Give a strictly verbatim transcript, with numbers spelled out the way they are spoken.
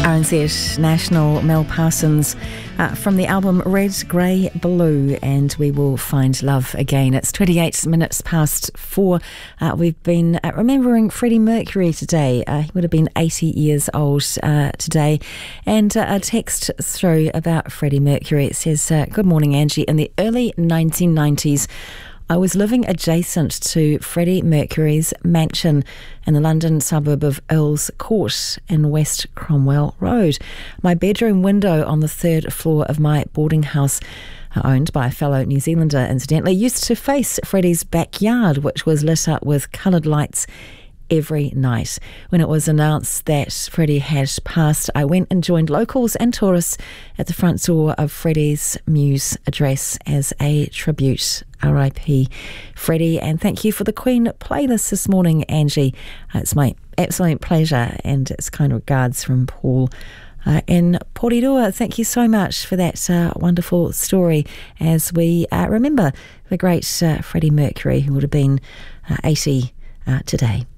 R N Z National, Mel Parsons, uh, from the album Red, Grey, Blue, and We Will Find Love Again. It's twenty-eight minutes past four. Uh, we've been uh, remembering Freddie Mercury today. Uh, he would have been eighty years old uh, today. And uh, a text through about Freddie Mercury. It says, uh, good morning, Angie. In the early nineteen nineties, I was living adjacent to Freddie Mercury's mansion in the London suburb of Earls Court in West Cromwell Road. My bedroom window on the third floor of my boarding house, owned by a fellow New Zealander incidentally, used to face Freddie's backyard, which was lit up with coloured lights every night. When it was announced that Freddie had passed, I went and joined locals and tourists at the front door of Freddie's Muse address as a tribute. R I P Freddie. And thank you for the Queen playlist this morning, Angie. Uh, it's my absolute pleasure, and it's kind regards from Paul uh, in Porirua. Thank you so much for that uh, wonderful story as we uh, remember the great uh, Freddie Mercury, who would have been uh, eighty uh, today.